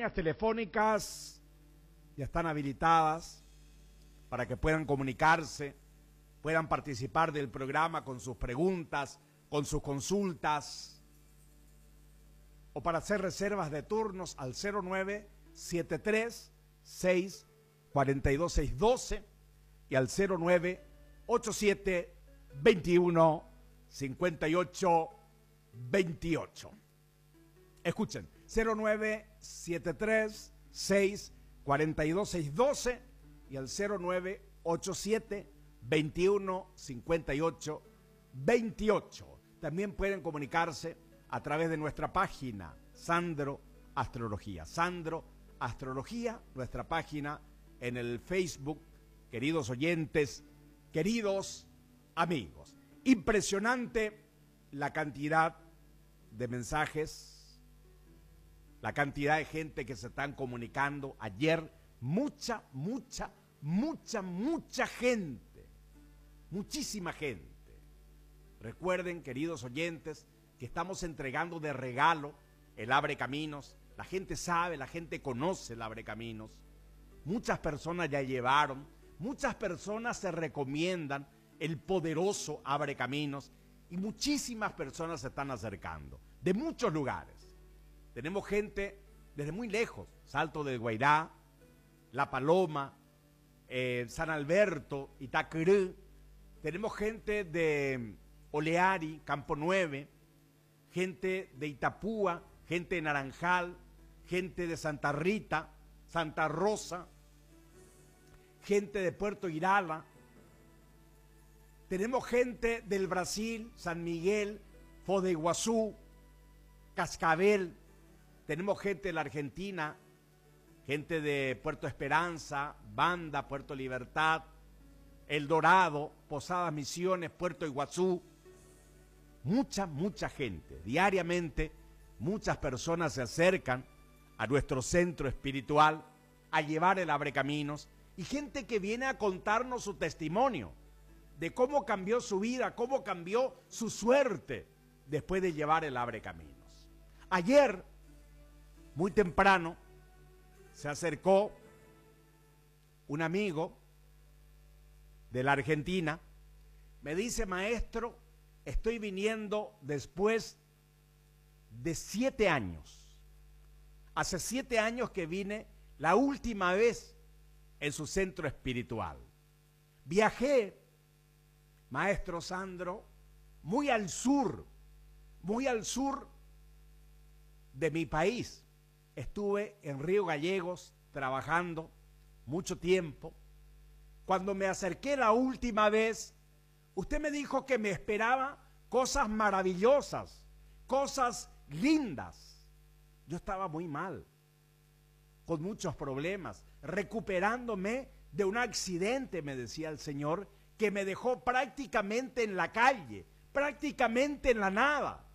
líneas telefónicas ya están habilitadas para que puedan comunicarse, puedan participar del programa con sus preguntas, con sus consultas, o para hacer reservas de turnos al 0973-642-612 y al 0987-21-58-28. Escuchen, 0973-642-612 y al 0987-21-58-28. También pueden comunicarse a través de nuestra página Sandro Astrología. Sandro Astrología, nuestra página en el Facebook. Queridos oyentes, queridos amigos, impresionante la cantidad de mensajes, la cantidad de gente que se están comunicando. Ayer mucha gente, muchísima gente. Recuerden, queridos oyentes, que estamos entregando de regalo el Abre Caminos. La gente sabe, la gente conoce el Abre Caminos. Muchas personas ya llevaron, muchas personas se recomiendan el poderoso Abre Caminos y muchísimas personas se están acercando de muchos lugares. Tenemos gente desde muy lejos, Salto del Guairá, La Paloma, San Alberto, Itacurú. Tenemos gente de Oleari, Campo 9, gente de Itapúa, gente de Naranjal, gente de Santa Rita, Santa Rosa, gente de Puerto Irala. Tenemos gente del Brasil, San Miguel, Foz de Iguazú, Cascabel. Tenemos gente de la Argentina, gente de Puerto Esperanza, Banda, Puerto Libertad, El Dorado, Posadas Misiones, Puerto Iguazú. Mucha gente. Diariamente muchas personas se acercan a nuestro centro espiritual a llevar el Abre Caminos, y gente que viene a contarnos su testimonio de cómo cambió su vida, cómo cambió su suerte después de llevar el Abre Caminos. Ayer, muy temprano, se acercó un amigo de la Argentina, me dice: maestro, estoy viniendo después de 7 años. Hace 7 años que vine la última vez en su centro espiritual. Viajé, maestro Sandro, muy al sur de mi país. Estuve en Río Gallegos trabajando mucho tiempo. Cuando me acerqué la última vez, usted me dijo que me esperaba cosas maravillosas, cosas lindas. Yo estaba muy mal, con muchos problemas, recuperándome de un accidente, me decía el Señor, que me dejó prácticamente en la calle, prácticamente en la nada.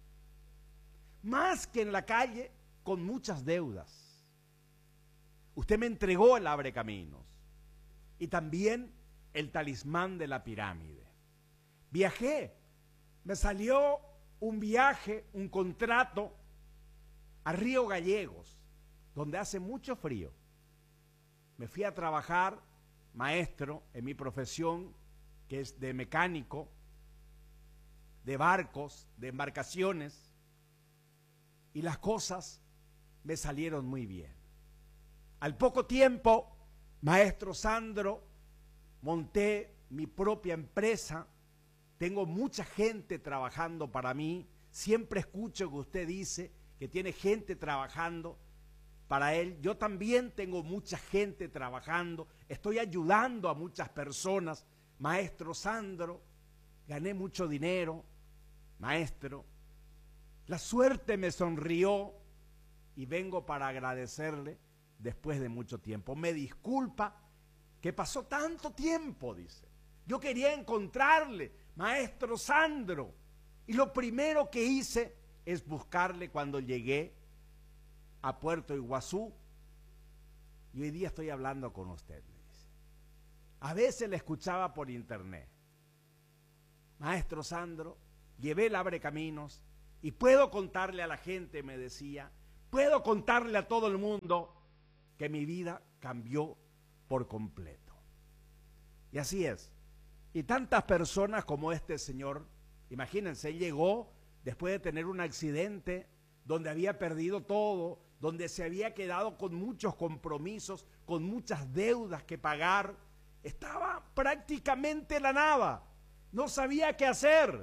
Más que en la calle, con muchas deudas. Usted me entregó el Abre Caminos y también el talismán de la pirámide. Viajé, me salió un viaje, un contrato a Río Gallegos, donde hace mucho frío. Me fui a trabajar, maestro, en mi profesión, que es de mecánico, de barcos, de embarcaciones, y las cosas me salieron muy bien. Al poco tiempo, maestro Sandro, monté mi propia empresa. Tengo mucha gente trabajando para mí. Siempre escucho que usted dice que tiene gente trabajando para él. Yo también tengo mucha gente trabajando. Estoy ayudando a muchas personas. Maestro Sandro, gané mucho dinero. Maestro, la suerte me sonrió y vengo para agradecerle después de mucho tiempo. Me disculpa que pasó tanto tiempo, dice. Yo quería encontrarle, maestro Sandro, y lo primero que hice es buscarle cuando llegué a Puerto Iguazú, y hoy día estoy hablando con usted, me dice. A veces le escuchaba por internet. Maestro Sandro, llevé el Abre Caminos y puedo contarle a la gente, me decía, puedo contarle a todo el mundo que mi vida cambió por completo. Y así es. Y tantas personas como este señor, imagínense, él llegó después de tener un accidente donde había perdido todo, donde se había quedado con muchos compromisos, con muchas deudas que pagar. Estaba prácticamente en la nada, no sabía qué hacer.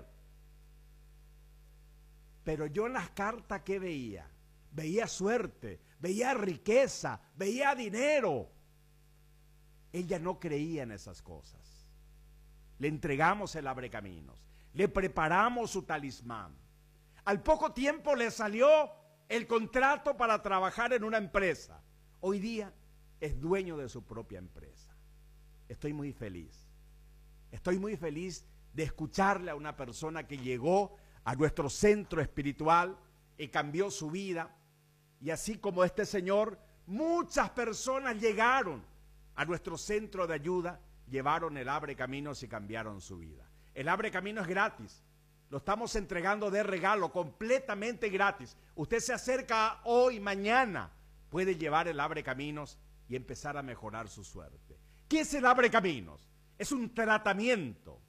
Pero yo en las cartas, ¿qué veía? Veía suerte, veía riqueza, veía dinero. Ella no creía en esas cosas. Le entregamos el abrecaminos, le preparamos su talismán. Al poco tiempo le salió el contrato para trabajar en una empresa. Hoy día es dueño de su propia empresa. Estoy muy feliz. Estoy muy feliz de escucharle a una persona que llegó a nuestro centro espiritual y cambió su vida. Y así como este señor, muchas personas llegaron a nuestro centro de ayuda, llevaron el abrecaminos y cambiaron su vida. El abrecaminos es gratis. Lo estamos entregando de regalo, completamente gratis. Usted se acerca hoy, mañana, puede llevar el abrecaminos y empezar a mejorar su suerte. ¿Qué es el abrecaminos? Es un tratamiento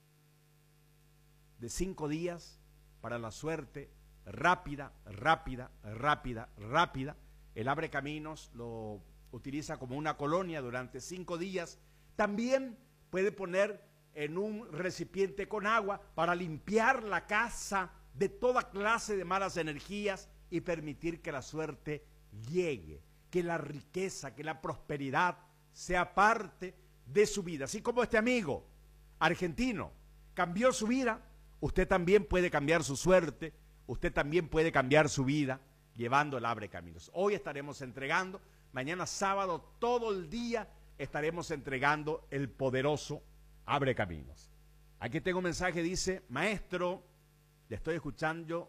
de 5 días para la suerte rápida, rápida, rápida, rápida. El abrecaminos lo utiliza como una colonia durante 5 días. También puede poner en un recipiente con agua para limpiar la casa de toda clase de malas energías y permitir que la suerte llegue, que la riqueza, que la prosperidad sea parte de su vida. Así como este amigo argentino cambió su vida, usted también puede cambiar su suerte, usted también puede cambiar su vida llevando el abrecaminos. Hoy estaremos entregando, mañana sábado todo el día estaremos entregando el poderoso abrecaminos. Aquí tengo un mensaje, dice: maestro, le estoy escuchando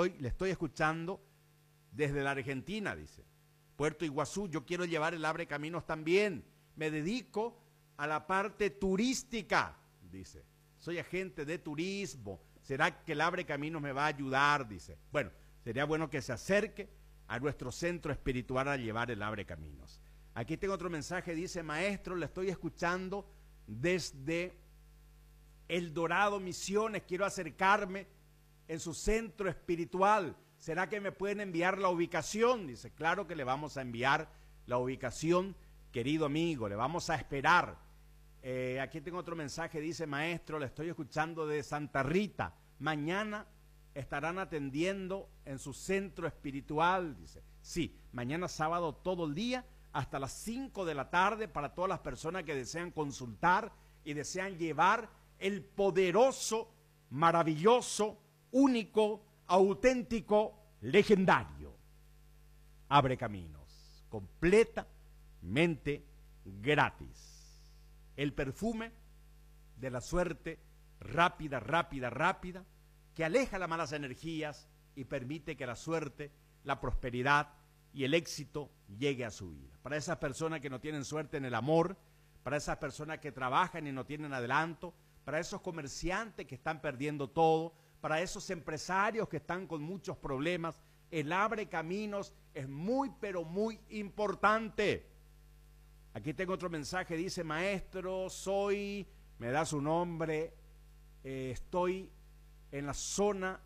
desde la Argentina, dice, Puerto Iguazú, yo quiero llevar el abrecaminos también, me dedico a la parte turística, dice, soy agente de turismo, ¿será que el abrecaminos me va a ayudar? Dice, bueno, sería bueno que se acerque a nuestro centro espiritual a llevar el abrecaminos. Aquí tengo otro mensaje, dice: maestro, le estoy escuchando desde El Dorado, Misiones, quiero acercarme en su centro espiritual. ¿Será que me pueden enviar la ubicación? Dice, claro que le vamos a enviar la ubicación, querido amigo, le vamos a esperar. Aquí tengo otro mensaje, dice: maestro, le estoy escuchando de Santa Rita. Mañana estarán atendiendo en su centro espiritual. Dice, sí, mañana sábado todo el día, hasta las 5 de la tarde, para todas las personas que desean consultar y desean llevar el poderoso, maravilloso, único, auténtico, legendario abrecaminos, completamente gratis. El perfume de la suerte rápida, rápida, rápida, que aleja las malas energías y permite que la suerte, la prosperidad y el éxito llegue a su vida. Para esas personas que no tienen suerte en el amor, para esas personas que trabajan y no tienen adelanto, para esos comerciantes que están perdiendo todo, para esos empresarios que están con muchos problemas, el abrecaminos es muy, pero muy importante. Aquí tengo otro mensaje, dice: maestro, me da su nombre, estoy en la zona,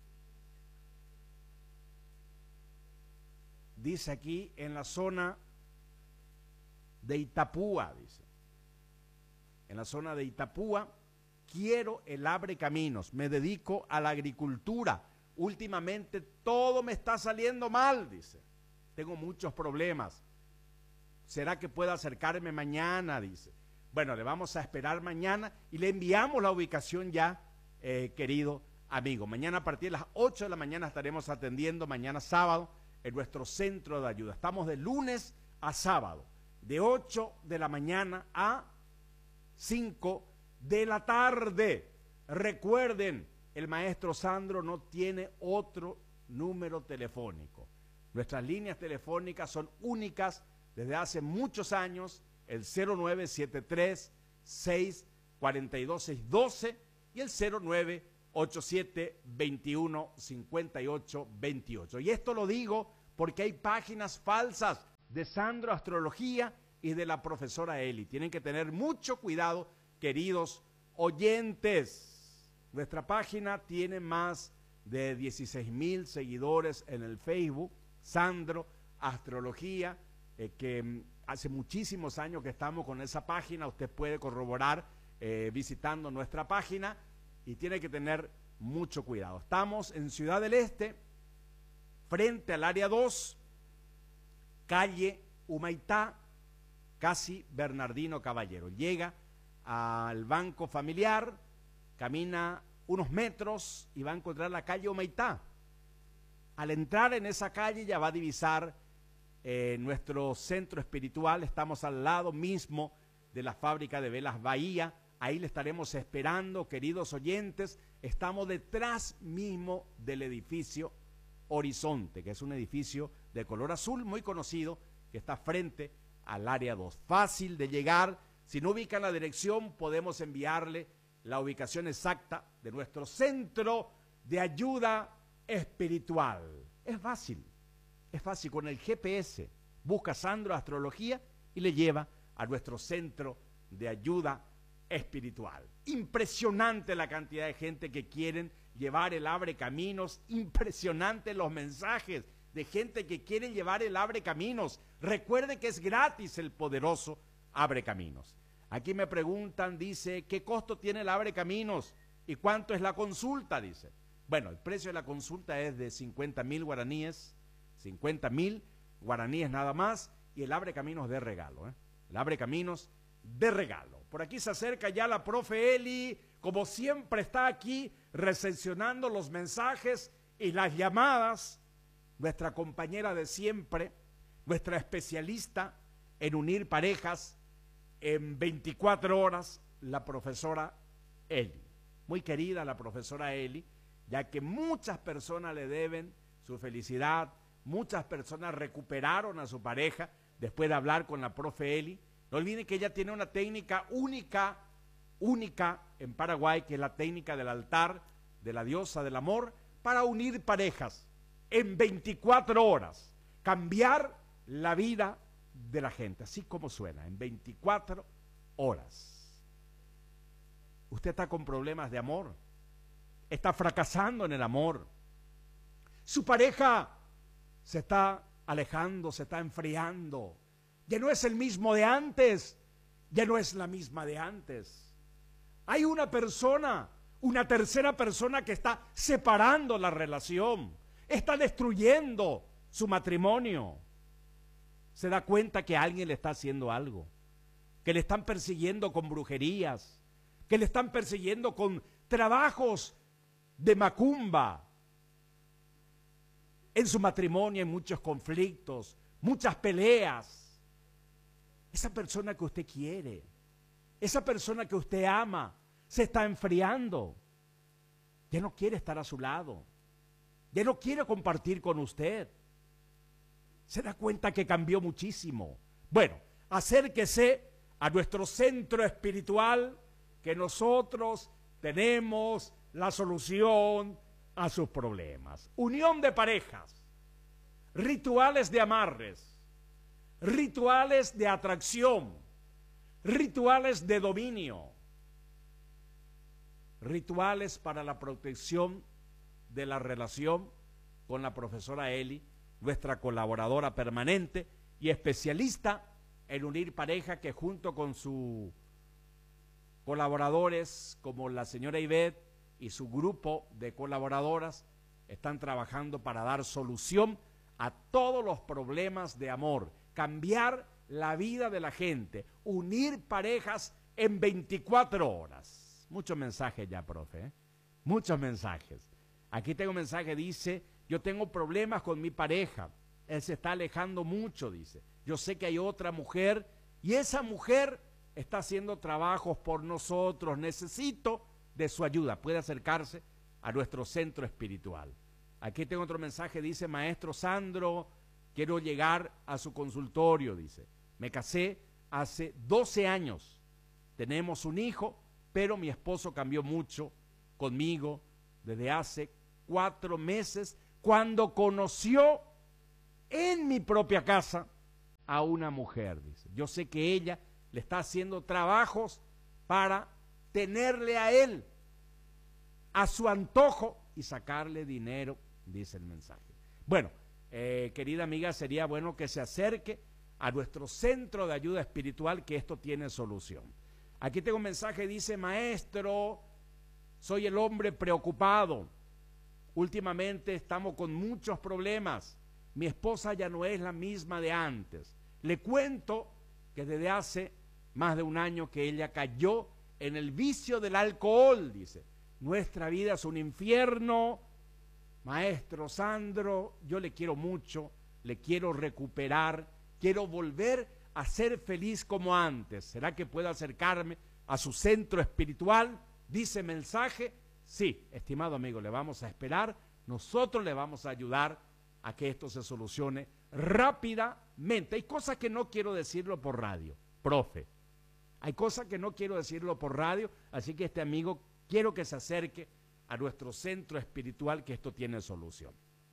dice aquí, en la zona de Itapúa, dice. En la zona de Itapúa, quiero el abrecaminos, me dedico a la agricultura. Últimamente todo me está saliendo mal, dice. Tengo muchos problemas. ¿Será que puedo acercarme mañana? Dice. Bueno, le vamos a esperar mañana y le enviamos la ubicación ya, querido amigo. Mañana a partir de las 8 de la mañana estaremos atendiendo, mañana sábado, en nuestro centro de ayuda. Estamos de lunes a sábado, de 8 de la mañana a 5 de la tarde. Recuerden, el maestro Sandro no tiene otro número telefónico. Nuestras líneas telefónicas son únicas desde hace muchos años, el 0973-642-612 y el 0987-215828. Y esto lo digo porque hay páginas falsas de Sandro Astrología y de la profesora Eli. Tienen que tener mucho cuidado, queridos oyentes. Nuestra página tiene más de 16,000 seguidores en el Facebook, Sandro Astrología, que hace muchísimos años que estamos con esa página. Usted puede corroborar visitando nuestra página y tiene que tener mucho cuidado. Estamos en Ciudad del Este, frente al área 2, calle Humaitá, casi Bernardino Caballero. Llega al Banco Familiar, camina unos metros y va a encontrar la calle Humaitá. Al entrar en esa calle ya va a divisar nuestro centro espiritual. Estamos al lado mismo de la fábrica de velas Bahía. Ahí le estaremos esperando, queridos oyentes. Estamos detrás mismo del edificio Horizonte, que es un edificio de color azul muy conocido, que está frente al área 2. Fácil de llegar. Si no ubican la dirección, podemos enviarle la ubicación exacta de nuestro centro de ayuda espiritual. Es fácil con el GPS. Busca Sandro Astrología y le lleva a nuestro centro de ayuda espiritual. Impresionante la cantidad de gente que quieren llevar el Abre Caminos, impresionante los mensajes de gente que quiere llevar el Abre Caminos. Recuerde que es gratis el poderoso Abre Caminos. Aquí me preguntan, dice, ¿qué costo tiene el Abre Caminos? ¿Y cuánto es la consulta? Dice. Bueno, el precio de la consulta es de 50,000 guaraníes, 50,000 guaraníes nada más, y el Abre Caminos de regalo, el Abre Caminos de regalo. Por aquí se acerca ya la profe Eli, como siempre está aquí recepcionando los mensajes y las llamadas, nuestra compañera de siempre, nuestra especialista en unir parejas en 24 horas, la profesora Eli. Muy querida la profesora Eli, ya que muchas personas le deben su felicidad, muchas personas recuperaron a su pareja después de hablar con la profe Eli. No olviden que ella tiene una técnica única en Paraguay, que es la técnica del altar de la diosa del amor, para unir parejas en 24 horas, cambiar la vida de la gente, así como suena, en 24 horas. Usted está con problemas de amor, está fracasando en el amor, su pareja se está alejando, se está enfriando, ya no es el mismo de antes, ya no es la misma de antes. Hay una persona, una tercera persona que está separando la relación, está destruyendo su matrimonio. Se da cuenta que alguien le está haciendo algo, que le están persiguiendo con brujerías, que le están persiguiendo con trabajos de macumba. En su matrimonio hay muchos conflictos, muchas peleas. Esa persona que usted quiere, esa persona que usted ama, se está enfriando. Ya no quiere estar a su lado, ya no quiere compartir con usted. Se da cuenta que cambió muchísimo. Bueno, acérquese a nuestro centro espiritual, que nosotros tenemos la solución a sus problemas. Unión de parejas, rituales de amarres, rituales de atracción, rituales de dominio, rituales para la protección de la relación con la profesora Eli, nuestra colaboradora permanente y especialista en unir pareja, que junto con sus colaboradores como la señora Ivette y su grupo de colaboradoras están trabajando para dar solución a todos los problemas de amor, cambiar la vida de la gente, unir parejas en 24 horas. Muchos mensajes ya, profe, muchos mensajes. Aquí tengo un mensaje, dice, yo tengo problemas con mi pareja, él se está alejando mucho, dice. Yo sé que hay otra mujer y esa mujer está haciendo trabajos por nosotros, necesito de su ayuda. Puede acercarse a nuestro centro espiritual. Aquí tengo otro mensaje, dice, maestro Sandro, quiero llegar a su consultorio, dice. Me casé hace 12 años, tenemos un hijo, pero mi esposo cambió mucho conmigo desde hace 4 meses, cuando conoció en mi propia casa a una mujer, dice. Yo sé que ella le está haciendo trabajos para tenerle a él a su antojo y sacarle dinero, dice el mensaje. Bueno, querida amiga, sería bueno que se acerque a nuestro centro de ayuda espiritual, que esto tiene solución. Aquí tengo un mensaje, dice: maestro, soy el hombre preocupado. Últimamente estamos con muchos problemas. Mi esposa ya no es la misma de antes. Le cuento que desde hace más de un año que ella cayó en el vicio del alcohol, dice. Nuestra vida es un infierno. Maestro Sandro, yo le quiero mucho, le quiero recuperar, quiero volver a ser feliz como antes. ¿Será que puedo acercarme a su centro espiritual? Dice mensaje. Sí, estimado amigo, le vamos a esperar. Nosotros le vamos a ayudar a que esto se solucione rápidamente. Hay cosas que no quiero decirlo por radio, profe. Hay cosas que no quiero decirlo por radio, así que este amigo quiero que se acerque a nuestro centro espiritual, que esto tiene solución.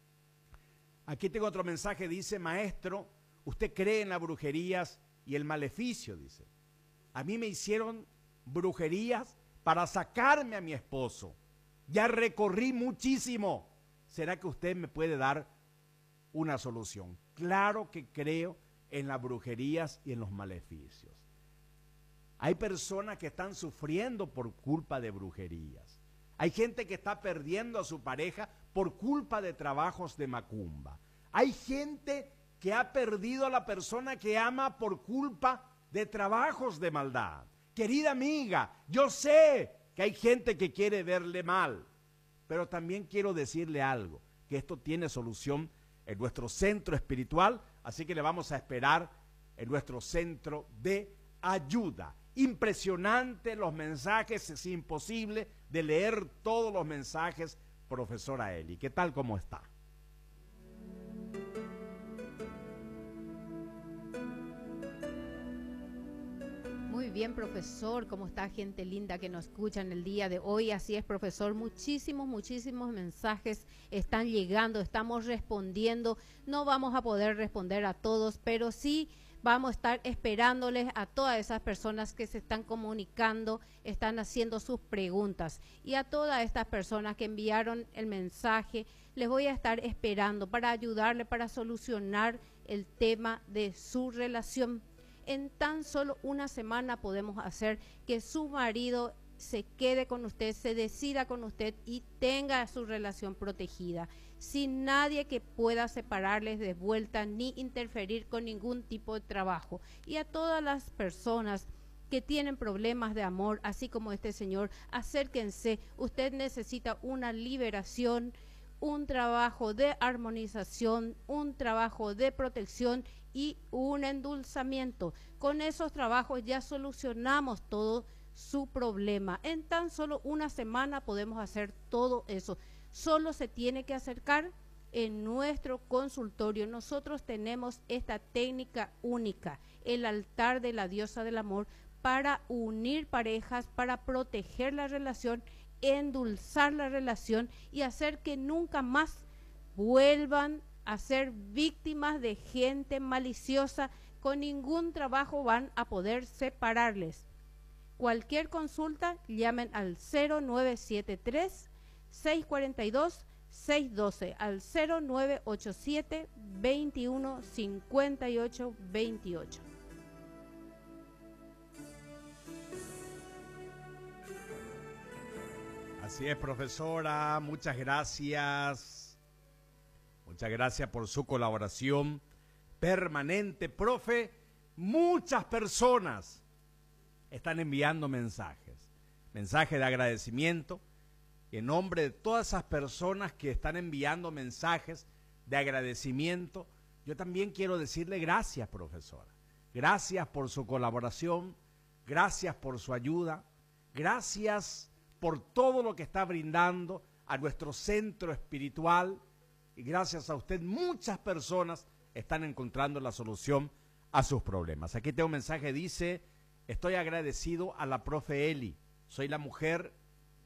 Aquí tengo otro mensaje, dice: maestro, usted cree en las brujerías y el maleficio, dice. A mí me hicieron brujerías para sacarme a mi esposo. Ya recorrí muchísimo. ¿Será que usted me puede dar una solución? Claro que creo en las brujerías y en los maleficios. Hay personas que están sufriendo por culpa de brujerías. Hay gente que está perdiendo a su pareja por culpa de trabajos de macumba. Hay gente que ha perdido a la persona que ama por culpa de trabajos de maldad. Querida amiga, yo sé que hay gente que quiere verle mal, pero también quiero decirle algo, que esto tiene solución en nuestro centro espiritual, así que le vamos a esperar en nuestro centro de ayuda. Impresionante los mensajes, es imposible de leer todos los mensajes, profesora Eli. ¿Qué tal, cómo está? Muy bien, profesor. ¿Cómo está, gente linda que nos escucha en el día de hoy? Así es, profesor. Muchísimos mensajes están llegando, estamos respondiendo. No vamos a poder responder a todos, pero sí vamos a estar esperándoles a todas esas personas que se están comunicando, están haciendo sus preguntas. Y a todas estas personas que enviaron el mensaje, les voy a estar esperando para ayudarle, para solucionar el tema de su relación. En tan solo una semana podemos hacer que su marido se quede con usted, se decida con usted y tenga su relación protegida, sin nadie que pueda separarles de vuelta ni interferir con ningún tipo de trabajo. Y a todas las personas que tienen problemas de amor, así como este señor, acérquense. Usted necesita una liberación, un trabajo de armonización, un trabajo de protección y un endulzamiento. Con esos trabajos ya solucionamos todo su problema. En tan solo una semana podemos hacer todo eso. Solo se tiene que acercar en nuestro consultorio. Nosotros tenemos esta técnica única, el altar de la diosa del amor, para unir parejas, para proteger la relación, endulzar la relación y hacer que nunca más vuelvan a ser víctimas de gente maliciosa. Con ningún trabajo van a poder separarles. Cualquier consulta, llamen al 0973 642 612, al 0987 21 58 28. Así es, profesora, muchas gracias. Muchas gracias por su colaboración permanente, profe. Muchas personas están enviando mensajes de agradecimiento. En nombre de todas esas personas que están enviando mensajes de agradecimiento, yo también quiero decirle gracias, profesora. Gracias por su colaboración, gracias por su ayuda, gracias por todo lo que está brindando a nuestro centro espiritual. Y gracias a usted, muchas personas están encontrando la solución a sus problemas. Aquí tengo un mensaje, dice: estoy agradecido a la profe Eli. Soy la mujer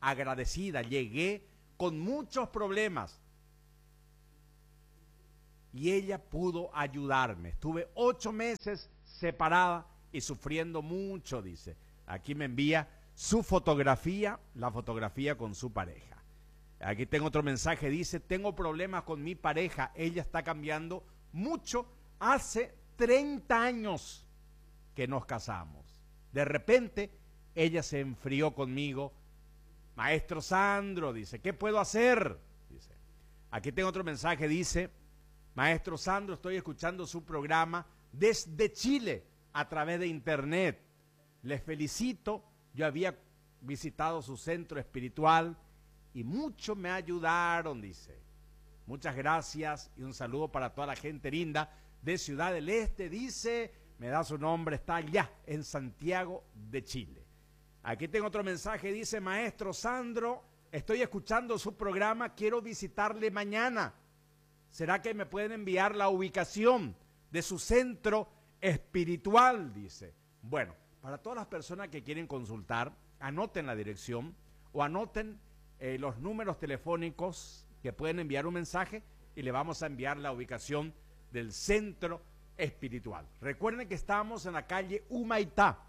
agradecida. Llegué con muchos problemas y ella pudo ayudarme. Estuve 8 meses separada y sufriendo mucho, dice. Aquí me envía su fotografía, la fotografía con su pareja. Aquí tengo otro mensaje, dice, tengo problemas con mi pareja, ella está cambiando mucho, hace 30 años que nos casamos. De repente, ella se enfrió conmigo. Maestro Sandro, dice, ¿qué puedo hacer? Dice. Aquí tengo otro mensaje, dice, Maestro Sandro, estoy escuchando su programa desde Chile a través de internet. Les felicito, yo había visitado su centro espiritual y mucho me ayudaron, dice. Muchas gracias y un saludo para toda la gente linda de Ciudad del Este, dice, me da su nombre, está allá en Santiago de Chile. Aquí tengo otro mensaje, dice, Maestro Sandro, estoy escuchando su programa, quiero visitarle mañana. ¿Será que me pueden enviar la ubicación de su centro espiritual? Dice. Bueno, para todas las personas que quieren consultar, anoten la dirección o anoten los números telefónicos que pueden enviar un mensaje y le vamos a enviar la ubicación del centro espiritual. Recuerden que estamos en la calle Humaitá,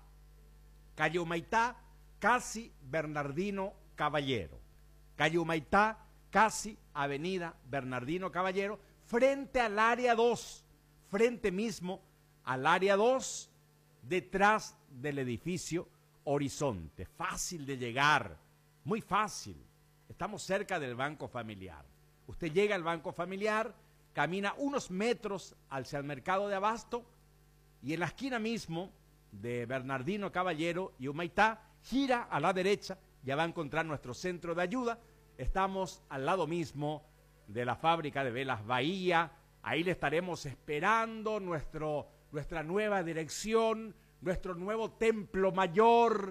casi Bernardino Caballero. Calle Humaitá, casi Avenida Bernardino Caballero, frente al área 2, frente mismo al área 2, detrás del edificio Horizonte. Fácil de llegar, muy fácil. Estamos cerca del Banco Familiar. Usted llega al Banco Familiar, camina unos metros hacia el mercado de Abasto y en la esquina mismo de Bernardino Caballero y Humaitá, gira a la derecha, ya va a encontrar nuestro centro de ayuda. Estamos al lado mismo de la fábrica de velas Bahía, ahí le estaremos esperando nuestra nueva dirección, nuestro nuevo templo mayor,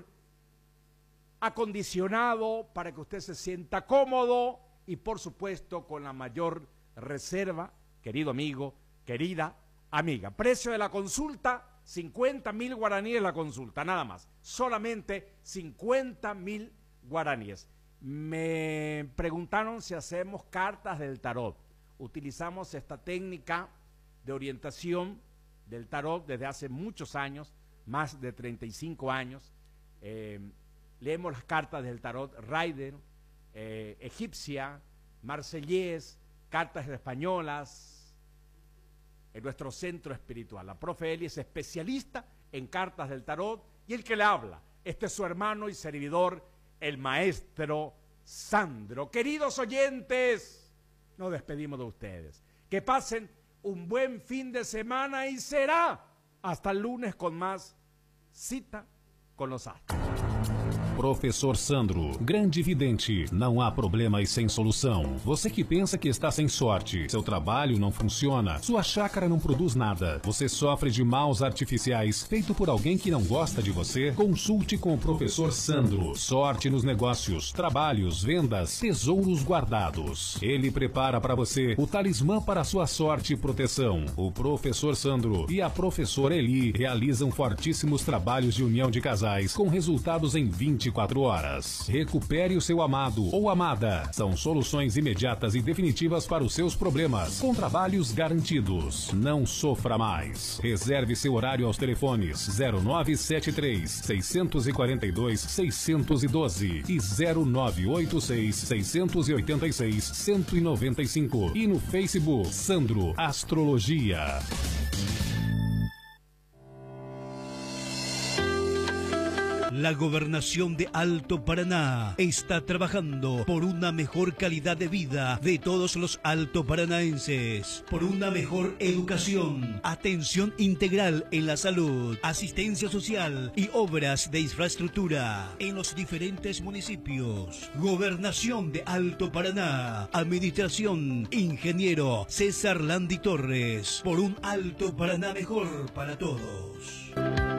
acondicionado para que usted se sienta cómodo y por supuesto con la mayor reserva, querido amigo, querida amiga. Precio de la consulta, 50.000 guaraníes la consulta, nada más, solamente 50.000 guaraníes. Me preguntaron si hacemos cartas del tarot. Utilizamos esta técnica de orientación del tarot desde hace muchos años, más de 35 años. Leemos las cartas del tarot Rider, egipcia, marsellés, cartas españolas, en nuestro centro espiritual. La profe Eli es especialista en cartas del tarot y el que le habla, este es su hermano y servidor, el maestro Sandro. Queridos oyentes, nos despedimos de ustedes. Que pasen un buen fin de semana y será hasta el lunes con más Cita com os Astros. Professor Sandro, grande vidente, não há problemas sem solução. Você que pensa que está sem sorte, seu trabalho não funciona, sua chácara não produz nada, você sofre de maus artificiais feito por alguém que não gosta de você, consulte com o Professor Sandro. Sorte nos negócios, trabalhos, vendas, tesouros guardados. Ele prepara para você o talismã para sua sorte e proteção. O Professor Sandro e a Professora Eli realizam fortíssimos trabalhos de união de casais com resultados em 24 horas. Recupere o seu amado ou amada. São soluções imediatas e definitivas para os seus problemas, com trabalhos garantidos. Não sofra mais. Reserve seu horário aos telefones 0973 642 612 e 0986 686 195 e no Facebook Sandro Astrologia. La Gobernación de Alto Paraná está trabajando por una mejor calidad de vida de todos los altoparanaenses, por una mejor educación, atención integral en la salud, asistencia social y obras de infraestructura en los diferentes municipios. Gobernación de Alto Paraná, Administración, Ingeniero César Landi Torres, por un Alto Paraná mejor para todos.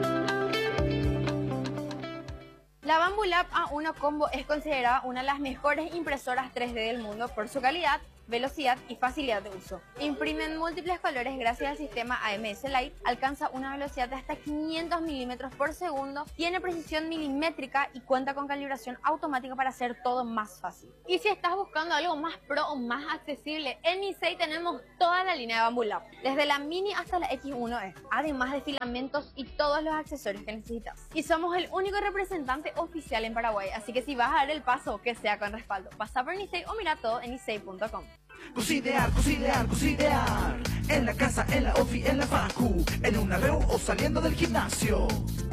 La Bambu Lab A1 Combo es considerada una de las mejores impresoras 3D del mundo por su calidad, velocidad y facilidad de uso. Imprime en múltiples colores gracias al sistema AMS Light, alcanza una velocidad de hasta 500 milímetros por segundo, tiene precisión milimétrica y cuenta con calibración automática para hacer todo más fácil. Y si estás buscando algo más pro o más accesible, en Nisei tenemos toda la línea de Bamboo Lab, desde la Mini hasta la X1E, además de filamentos y todos los accesorios que necesitas. Y somos el único representante oficial en Paraguay, así que si vas a dar el paso, que sea con respaldo. Pasa por Nisei o mira todo en nisei.com. Cocidear, cocidear, cocidear. En la casa, en la ofi, en la facu, en una reu o saliendo del gimnasio.